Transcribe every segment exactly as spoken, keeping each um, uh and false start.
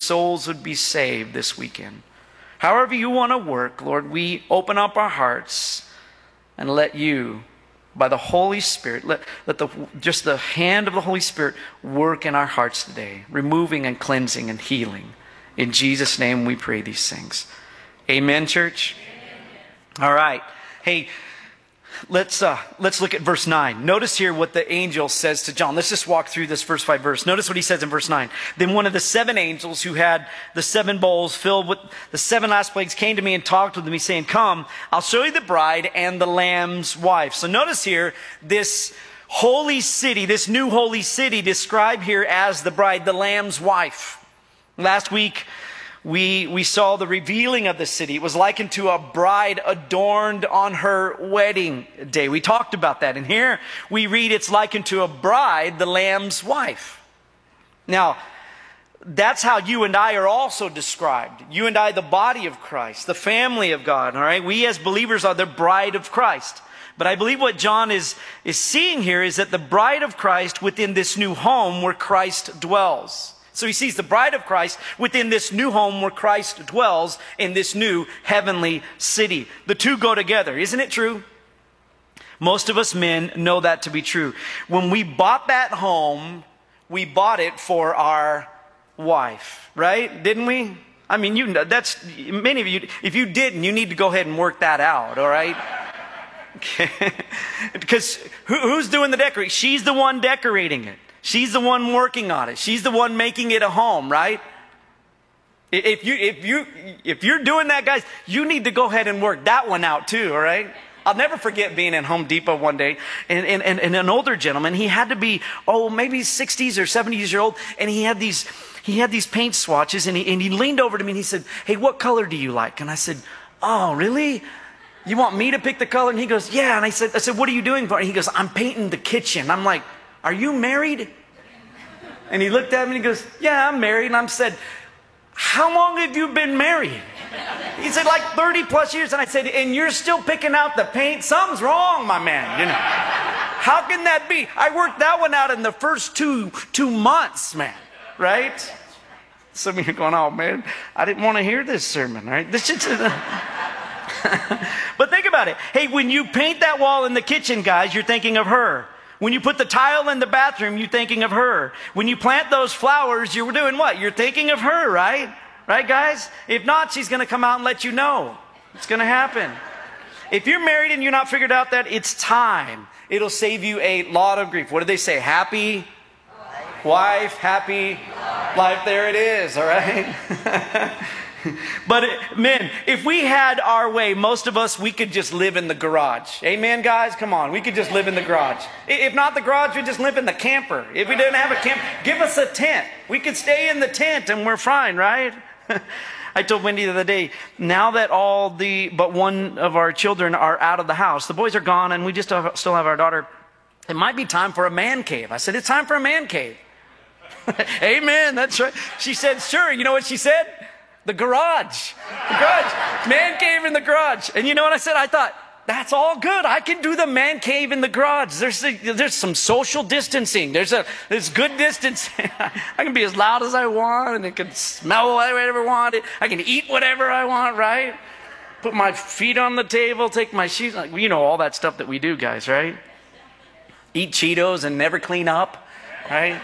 souls would be saved this weekend. However you want to work, Lord, we open up our hearts and let you, by the Holy Spirit, let, let the, just the hand of the Holy Spirit work in our hearts today, removing and cleansing and healing. In Jesus' name we pray these things. Amen, church? Amen. All right. Hey, let's uh, let's look at verse nine. Notice here what the angel says to John. Let's just walk through this first five verses. Notice what he says in verse nine. Then one of the seven angels who had the seven bowls filled with the seven last plagues came to me and talked with me, saying, "Come, I'll show you the bride and the Lamb's wife." So notice here this holy city, this new holy city described here as the bride, the Lamb's wife. Last week, we, we saw the revealing of the city. It was likened to a bride adorned on her wedding day. We talked about that. And here we read it's likened to a bride, the Lamb's wife. Now, that's how you and I are also described. You and I, the body of Christ, the family of God, all right? We as believers are the bride of Christ. But I believe what John is, is seeing here is that the bride of Christ within this new home where Christ dwells. So he sees the bride of Christ within this new home where Christ dwells in this new heavenly city. The two go together. Isn't it true? Most of us men know that to be true. When we bought that home, we bought it for our wife, right? Didn't we? I mean, you know, that's, many of you, if you didn't, you need to go ahead and work that out, all right? Okay. Because who, who's doing the decorating? She's the one decorating it. She's the one working on it. She's the one making it a home, right? If, you, if, you, if you're doing that, guys, you need to go ahead and work that one out too, all right? I'll never forget being in Home Depot one day, and, and, and, and an older gentleman, he had to be, oh, maybe sixties or seventies year old, and he had these, he had these paint swatches, and he, and he leaned over to me and he said, "Hey, what color do you like?" And I said, "Oh, really? You want me to pick the color?" And he goes, "Yeah." And I said, I said, "What are you doing for it?" And he goes, "I'm painting the kitchen." I'm like, "Are you married?" And he looked at me and he goes, "Yeah, I'm married." And I said, "How long have you been married?" He said, "Like thirty plus years. And I said, "And you're still picking out the paint? Something's wrong, my man. You know, how can that be?" I worked that one out in the first two, two months, man. Right? Some of you are going, "Oh, man, I didn't want to hear this sermon." Right? This is... But think about it. Hey, when you paint that wall in the kitchen, guys, you're thinking of her. When you put the tile in the bathroom, you're thinking of her. When you plant those flowers, you're doing what? You're thinking of her, right? Right, guys? If not, she's going to come out and let you know. It's going to happen. If you're married and you're not figured out that, it's time. It'll save you a lot of grief. What did they say? Happy wife, happy life. There it is, all right? But men, if we had our way, most of us, we could just live in the garage. Amen, guys? Come on. We could just live in the garage. If not the garage, we'd just live in the camper. If we didn't have a camp, give us a tent. We could stay in the tent and we're fine, right? I told Wendy the other day, now that all the, but one of our children are out of the house, the boys are gone and we just have, still have our daughter, it might be time for a man cave. I said, "It's time for a man cave." Amen. That's right. She said, "Sure." You know what she said? The garage. The garage. Man cave in the garage. And you know what I said? I thought, that's all good. I can do the man cave in the garage. There's a, there's some social distancing. There's a there's good distance. I can be as loud as I want, and it can smell whatever I want. I can eat whatever I want, right? Put my feet on the table, take my shoes. You know all that stuff that we do, guys, right? Eat Cheetos and never clean up, right?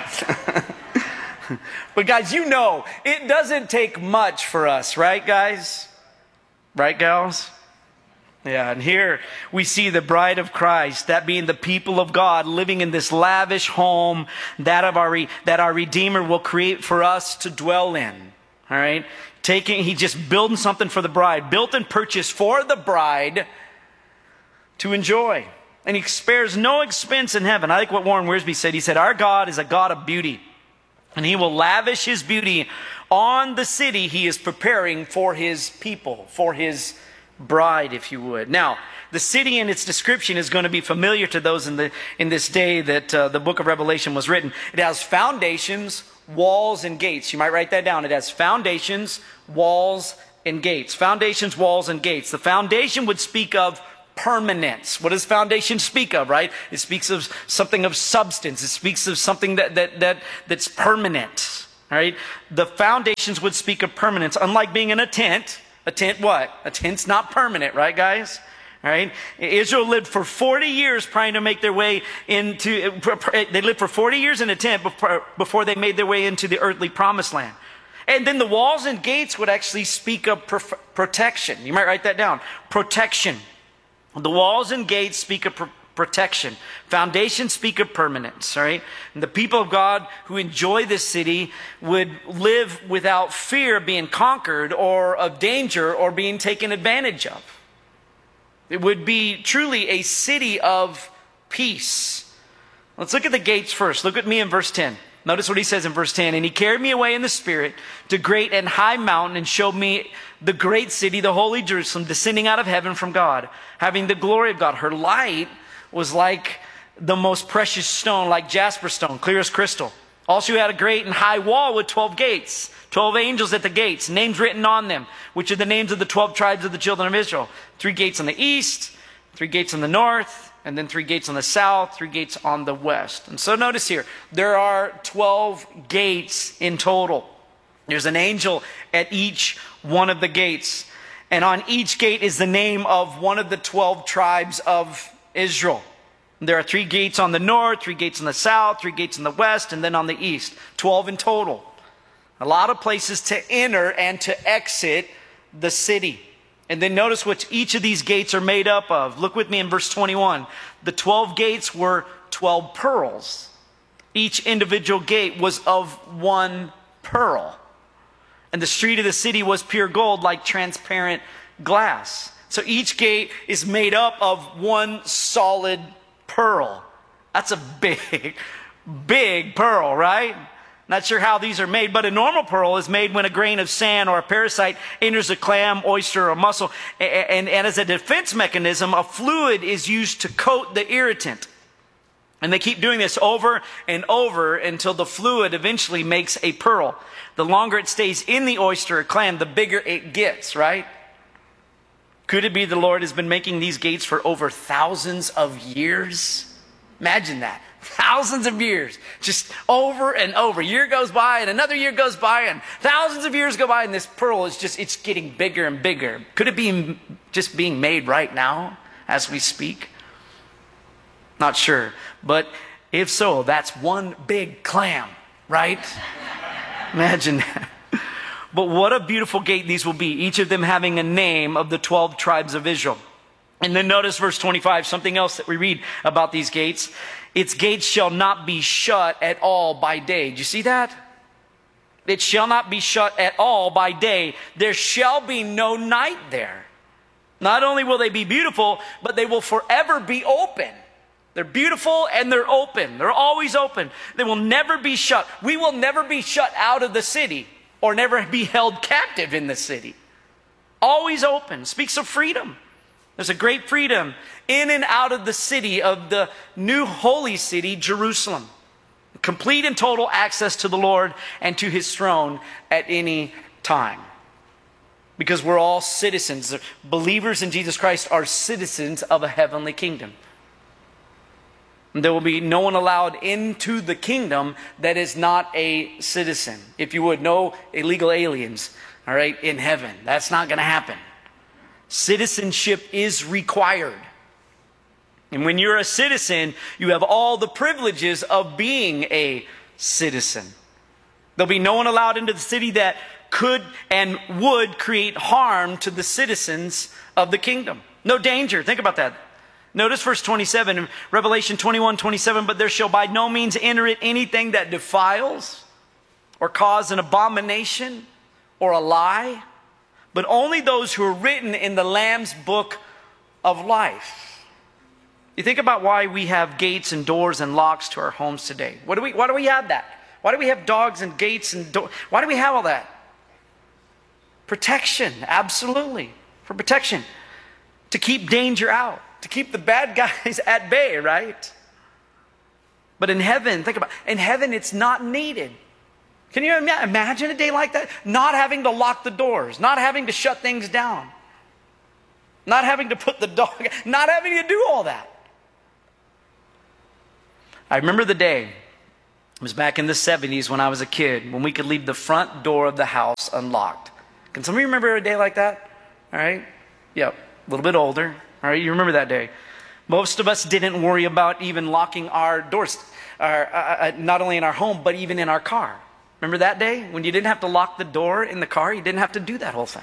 But guys, you know, it doesn't take much for us, right, guys? Right, gals? Yeah, and here we see the bride of Christ, that being the people of God, living in this lavish home that of our that our Redeemer will create for us to dwell in. All right? Taking, he just building something for the bride, built and purchased for the bride to enjoy. And he spares no expense in heaven. I like what Warren Wiersbe said. He said, "Our God is a God of beauty. And he will lavish his beauty on the city he is preparing for his people, for his bride, if you would." Now, the city in its description is going to be familiar to those in the in this day that uh, the book of Revelation was written. It has foundations, walls, and gates. You might write that down. It has foundations, walls, and gates. Foundations, walls, and gates. The foundation would speak of permanence. What does foundation speak of, right? It speaks of something of substance. It speaks of something that that that that's permanent. All All right. The foundations would speak of permanence, unlike being in a tent. A tent what? A tent's not permanent, right, guys? All right. Israel lived for forty years trying to make their way into, they lived for forty years in a tent before they made their way into the earthly promised land. And then the walls and gates would actually speak of protection. You might write that down. Protection. The walls and gates speak of protection. Foundations speak of permanence, all right? And the people of God who enjoy this city would live without fear of being conquered or of danger or being taken advantage of. It would be truly a city of peace. Let's look at the gates first. Look at me in verse ten. Notice what he says in verse ten. And he carried me away in the spirit to great and high mountain and showed me the great city, the holy Jerusalem, descending out of heaven from God, having the glory of God. Her light was like the most precious stone, like jasper stone, clear as crystal. Also had a great and high wall with twelve gates, twelve angels at the gates, names written on them, which are the names of the twelve tribes of the children of Israel. Three gates on the east, three gates on the north, and then three gates on the south, three gates on the west. And so notice here, there are twelve gates in total. There's an angel at each one of the gates. And on each gate is the name of one of the twelve tribes of Israel. There are three gates on the north, three gates on the south, three gates on the west, and then on the east. twelve in total. A lot of places to enter and to exit the city. And then notice what each of these gates are made up of. Look with me in verse twenty-one. The twelve gates were twelve pearls. Each individual gate was of one pearl. And the street of the city was pure gold, like transparent glass. So each gate is made up of one solid pearl. That's a big, big pearl, right? Not sure how these are made, but a normal pearl is made when a grain of sand or a parasite enters a clam, oyster, or mussel. And, and as a defense mechanism, a fluid is used to coat the irritant. And they keep doing this over and over until the fluid eventually makes a pearl. The longer it stays in the oyster or clam, the bigger it gets, right? Could it be the Lord has been making these gates for over thousands of years? Imagine that. Thousands of years. Just over and over. Year goes by and another year goes by and thousands of years go by and this pearl is just, it's getting bigger and bigger. Could it be just being made right now as we speak? Not sure. But if so, that's one big clam, right? Imagine that. But what a beautiful gate these will be, each of them having a name of the twelve tribes of Israel. And then notice verse twenty-five, something else that we read about these gates. Its gates shall not be shut at all by day. Do you see that? It shall not be shut at all by day. There shall be no night there. Not only will they be beautiful, but they will forever be open. They're beautiful and they're open. They're always open. They will never be shut. We will never be shut out of the city or never be held captive in the city. Always open. Speaks of freedom. There's a great freedom in and out of the city of the new holy city, Jerusalem. Complete and total access to the Lord and to his throne at any time. Because we're all citizens. Believers in Jesus Christ are citizens of a heavenly kingdom. There will be no one allowed into the kingdom that is not a citizen. If you would, no illegal aliens, all right, in heaven. That's not going to happen. Citizenship is required. And when you're a citizen, you have all the privileges of being a citizen. There'll be no one allowed into the city that could and would create harm to the citizens of the kingdom. No danger. Think about that. Notice verse twenty-seven in Revelation twenty-one, twenty-seven, but there shall by no means enter it anything that defiles or cause an abomination or a lie, but only those who are written in the Lamb's book of life. You think about why we have gates and doors and locks to our homes today. What do we, why do we have that? Why do we have dogs and gates and doors? Why do we have all that? Protection, absolutely. For protection. To keep danger out. To keep the bad guys at bay, right? But in heaven, think about it. In heaven, it's not needed. Can you imagine a day like that? Not having to lock the doors. Not having to shut things down. Not having to put the dog, not having to do all that. I remember the day It was back in the seventies when I was a kid, when we could leave the front door of the house unlocked. Can somebody remember a day like that? All right? Yep, a little bit older. All right, you remember that day. Most of us didn't worry about even locking our doors, our, uh, uh, not only in our home, but even in our car. Remember that day when you didn't have to lock the door in the car? You didn't have to do that whole thing.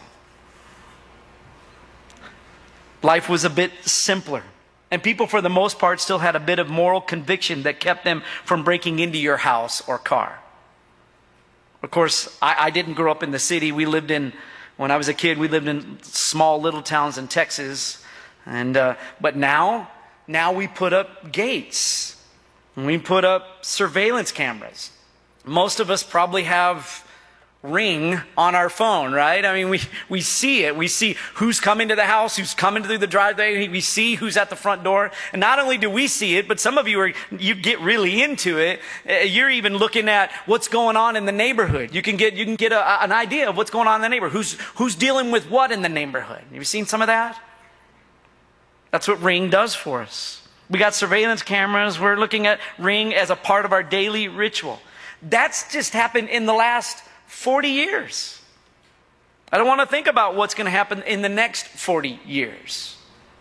Life was a bit simpler. And people, for the most part, still had a bit of moral conviction that kept them from breaking into your house or car. Of course, I, I didn't grow up in the city. We lived in, when I was a kid, we lived in small little towns in Texas. And uh, but now, now we put up gates. And we put up surveillance cameras. Most of us probably have Ring on our phone, right? I mean, we, we see it. We see who's coming to the house, who's coming through the driveway. We see who's at the front door. And not only do we see it, but some of you are, you get really into it. You're even looking at what's going on in the neighborhood. You can get, you can get a, an idea of what's going on in the neighborhood. Who's, who's dealing with what in the neighborhood. Have you seen some of that? That's what Ring does for us. We got surveillance cameras. We're looking at Ring as a part of our daily ritual. That's just happened in the last forty years. I don't want to think about what's going to happen in the next forty years.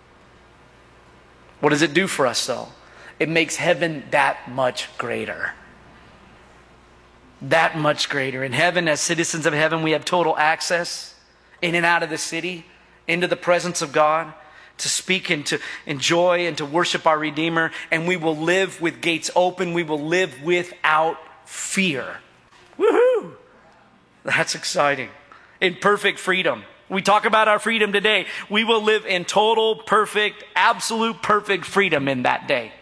What does it do for us, though? It makes heaven that much greater. That much greater. In heaven, as citizens of heaven, we have total access in and out of the city, into the presence of God, to speak and to enjoy and to worship our Redeemer. And we will live with gates open. We will live without fear. Woohoo! That's exciting. In perfect freedom. We talk about our freedom today. We will live in total, perfect, absolute perfect freedom in that day.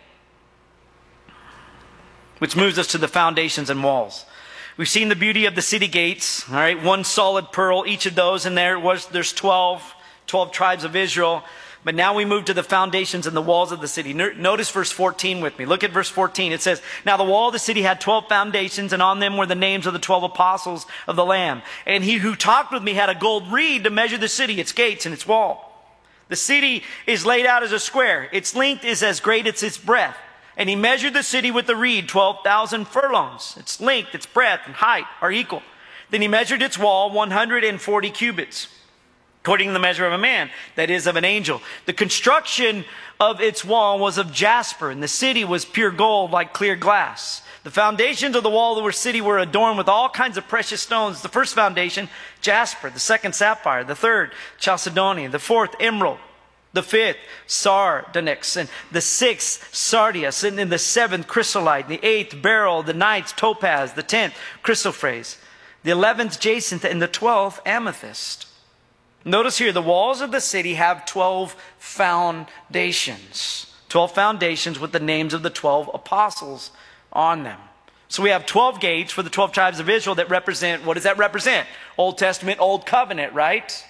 Which moves us to the foundations and walls. We've seen the beauty of the city gates. All right, one solid pearl, each of those, and there was there's twelve, twelve tribes of Israel. But now we move to the foundations and the walls of the city. Notice verse fourteen with me. Look at verse fourteen. It says, "Now the wall of the city had twelve foundations, and on them were the names of the twelve apostles of the Lamb. And he who talked with me had a gold reed to measure the city, its gates, and its wall. The city is laid out as a square. Its length is as great as its breadth. And he measured the city with the reed, twelve thousand furlongs. Its length, its breadth, and height are equal. Then he measured its wall, one hundred forty cubits. According to the measure of a man, that is, of an angel. The construction of its wall was of jasper, and the city was pure gold like clear glass. The foundations of the wall of the city were adorned with all kinds of precious stones. The first foundation, jasper. The second, sapphire. The third, chalcedony. The fourth, emerald. The fifth, sardonyx. And the sixth, sardius. And then the seventh, chrysolite. The eighth, beryl. The ninth, topaz. The tenth, chrysoprase. The eleventh, jacinth. And the twelfth, amethyst. Notice here, the walls of the city have twelve foundations. twelve foundations with the names of the twelve apostles on them. So we have twelve gates for the twelve tribes of Israel that represent, what does that represent? Old Testament, Old Covenant, right?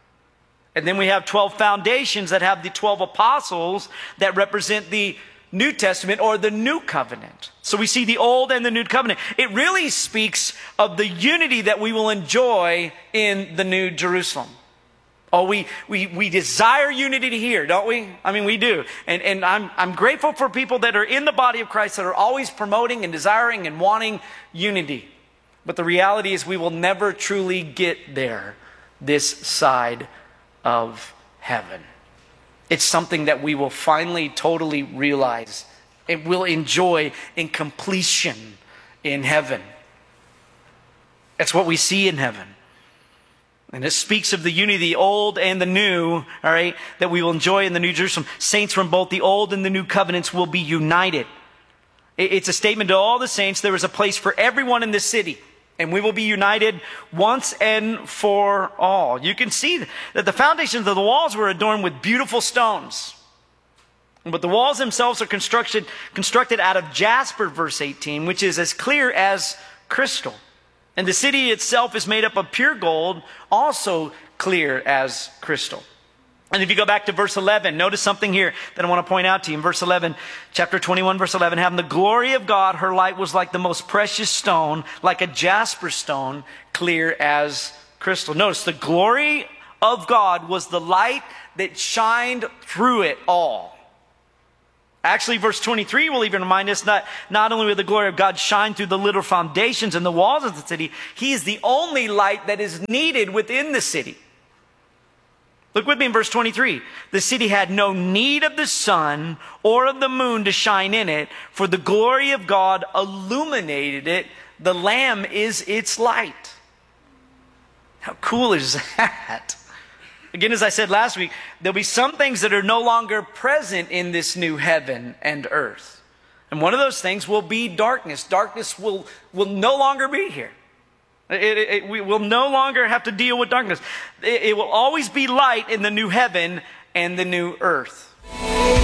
And then we have twelve foundations that have the twelve apostles that represent the New Testament or the New Covenant. So we see the Old and the New Covenant. It really speaks of the unity that we will enjoy in the New Jerusalem. Oh, we, we, we desire unity here, don't we? I mean, we do. And, and I'm, I'm grateful for people that are in the body of Christ that are always promoting and desiring and wanting unity. But the reality is we will never truly get there this side of heaven. It's something that we will finally totally realize and will enjoy in completion in heaven. That's what we see in heaven. And it speaks of the unity, the old and the new, all right, that we will enjoy in the New Jerusalem. Saints from both the old and the new covenants will be united. It's a statement to all the saints. There is a place for everyone in this city. And we will be united once and for all. You can see that the foundations of the walls were adorned with beautiful stones. But the walls themselves are constructed, constructed out of jasper, verse eighteen, which is as clear as crystal. And the city itself is made up of pure gold, also clear as crystal. And if you go back to verse eleven, notice something here that I want to point out to you. In verse eleven, chapter twenty-one, verse eleven, having the glory of God, her light was like the most precious stone, like a jasper stone, clear as crystal. Notice the glory of God was the light that shined through it all. Actually, verse twenty-three will even remind us that not only will the glory of God shine through the little foundations and the walls of the city, he is the only light that is needed within the city. Look with me in verse twenty-three. The city had no need of the sun or of the moon to shine in it, for the glory of God illuminated it. The Lamb is its light. How cool is that? Again, as I said last week, there'll be some things that are no longer present in this new heaven and earth. And one of those things will be darkness. Darkness will, will no longer be here. It, it, it, we will no longer have to deal with darkness. It, it will always be light in the new heaven and the new earth.